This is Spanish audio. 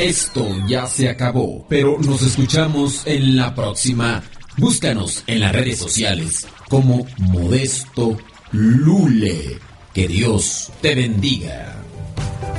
Esto ya se acabó, pero nos escuchamos en la próxima. Búscanos en las redes sociales como Modesto Lule. Que Dios te bendiga.